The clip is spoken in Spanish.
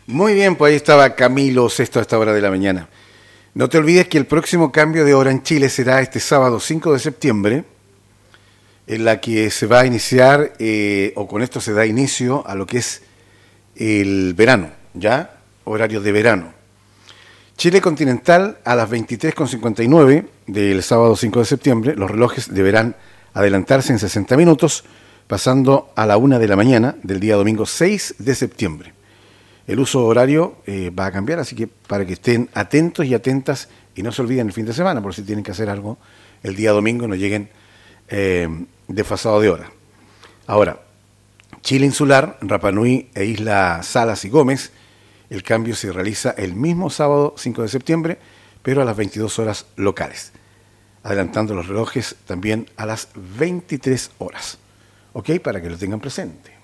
Muy bien, pues ahí estaba Camilo Sesto a esta hora de la mañana. No te olvides que el próximo cambio de hora en Chile será este sábado 5 de septiembre, en la que se va a iniciar, o con esto se da inicio a lo que es el verano, ¿ya? Horario de verano. Chile continental a las 23:59 del sábado 5 de septiembre, los relojes deberán adelantarse en 60 minutos, pasando a la 1 de la mañana del día domingo 6 de septiembre. El uso horario va a cambiar, así que para que estén atentos y atentas y no se olviden el fin de semana, por si tienen que hacer algo el día domingo, no lleguen desfasados de hora. Ahora, Chile insular, Rapa Nui e Isla Salas y Gómez, el cambio se realiza el mismo sábado 5 de septiembre, pero a las 22 horas locales, adelantando los relojes también a las 23 horas. ¿Ok? Para que lo tengan presente.